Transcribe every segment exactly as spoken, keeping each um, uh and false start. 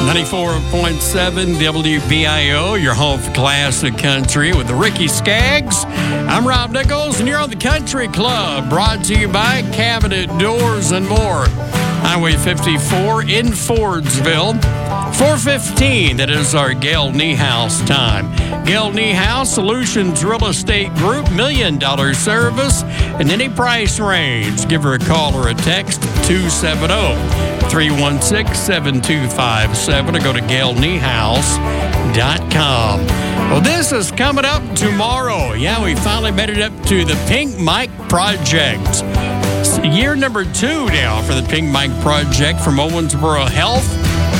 ninety-four point seven W B I O, your home for classic country with the Ricky Skaggs. I'm Rob Nichols, and you're on the Country Club, brought to you by Cabinet Doors and More. Highway fifty-four in Fordsville. four fifteen, that is our Gail Niehaus time. Gail Niehaus, Solutions Real Estate Group, million dollar service, and any price range. Give her a call or a text, two seven zero, three one six, seven two five seven, or go to gail niehaus dot com. Well, this is coming up tomorrow. Yeah, we finally made it up to the Pink Mike Project. It's year number two now for the Pink Mike Project from Owensboro Health.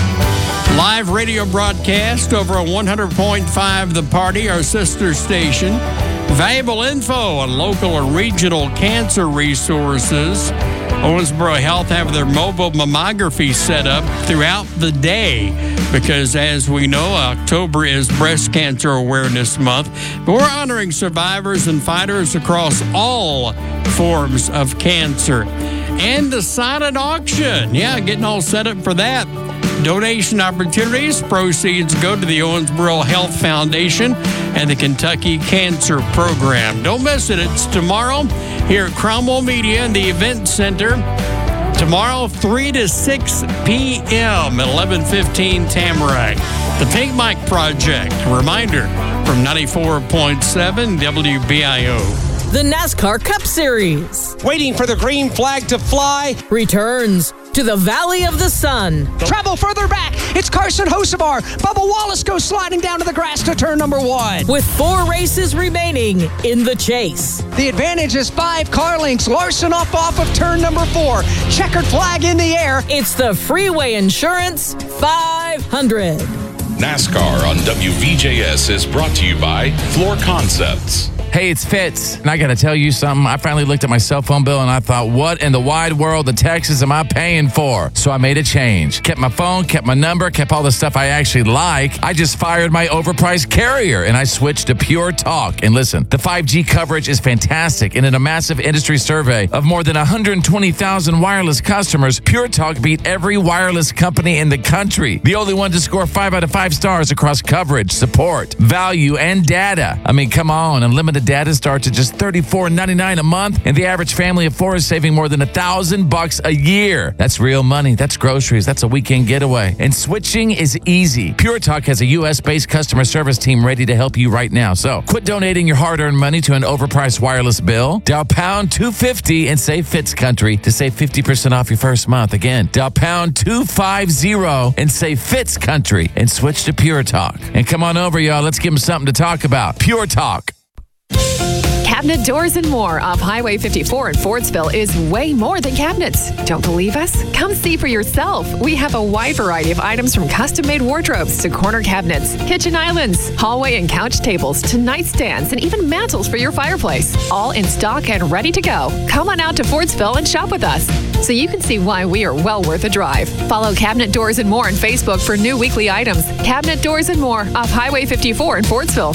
Live radio broadcast over on one hundred point five The Party, our sister station. Valuable info on local and regional cancer resources. Owensboro Health have their mobile mammography set up throughout the day because, as we know, October is Breast Cancer Awareness Month. But we're honoring survivors and fighters across all forms of cancer. And the silent auction. Yeah, getting all set up for that. Donation opportunities, proceeds go to the Owensboro Health Foundation and the Kentucky Cancer Program. Don't miss it. It's tomorrow here at Cromwell Media in the Event Center. Tomorrow, three to six p.m. at eleven fifteen Tamarack. The Pink Mike Project. Reminder from ninety-four point seven W B I O. The NASCAR Cup Series. Waiting for the green flag to fly. Returns to the Valley of the Sun. Travel further back. It's Carson Hocevar. Bubba Wallace goes sliding down to the grass to turn number one. With four races remaining in the chase. The advantage is five car lengths. Larson off off of turn number four. Checkered flag in the air. It's the Freeway Insurance five hundred. NASCAR on W V J S is brought to you by Floor Concepts. Hey, it's Fitz, and I got to tell you something. I finally looked at my cell phone bill, and I thought, what in the wide world of Texas am I paying for? So I made a change. Kept my phone, kept my number, kept all the stuff I actually like. I just fired my overpriced carrier, and I switched to Pure Talk. And listen, the five G coverage is fantastic, and in a massive industry survey of more than one hundred twenty thousand wireless customers, Pure Talk beat every wireless company in the country. The only one to score five out of five stars across coverage, support, value, and data. I mean, come on, unlimited data starts at just thirty-four ninety-nine a month, and the average family of four is saving more than a thousand bucks a year. That's real money. That's groceries. That's a weekend getaway. And switching is easy. Pure Talk has a U S-based customer service team ready to help you right now. So quit donating your hard-earned money to an overpriced wireless bill. Dial pound two fifty and say Fitz Country to save fifty percent off your first month. Again, dial pound two fifty and say Fitz Country and switch to Pure Talk. And come on over, y'all. Let's give them something to talk about. Pure Talk. Cabinet Doors and More off Highway fifty-four in Fordsville is way more than cabinets. Don't believe us? Come see for yourself. We have a wide variety of items from custom-made wardrobes to corner cabinets, kitchen islands, hallway and couch tables to nightstands and even mantles for your fireplace. All in stock and ready to go. Come on out to Fordsville and shop with us so you can see why we are well worth a drive. Follow Cabinet Doors and More on Facebook for new weekly items. Cabinet Doors and More off Highway fifty-four in Fordsville.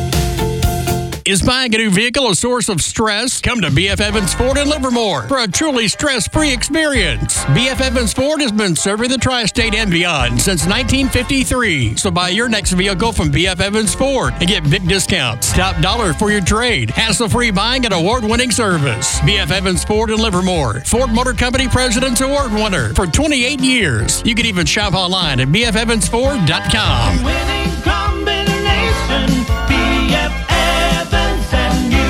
Is buying a new vehicle a source of stress? Come to B F Evans Ford in Livermore for a truly stress-free experience. B F Evans Ford has been serving the tri-state and beyond since nineteen fifty-three. So buy your next vehicle from B F Evans Ford and get big discounts, top dollar for your trade, hassle-free buying, and award-winning service. B F Evans Ford in Livermore, Ford Motor Company President's Award winner for twenty-eight years. You can even shop online at b f evans ford dot com. Winning combination, B F Evans and you.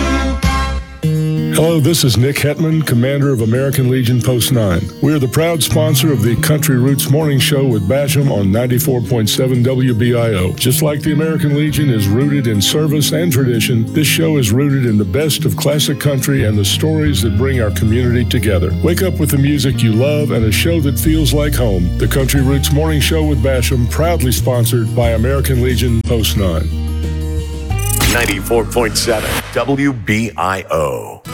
Hello, this is Nick Hetman, commander of American Legion Post nine. We are the proud sponsor of the Country Roots Morning Show with Basham on ninety-four point seven W B I O. Just like the American Legion is rooted in service and tradition, this show is rooted in the best of classic country and the stories that bring our community together. Wake up with the music you love and a show that feels like home. The Country Roots Morning Show with Basham, proudly sponsored by American Legion Post nine. ninety-four point seven W B I O.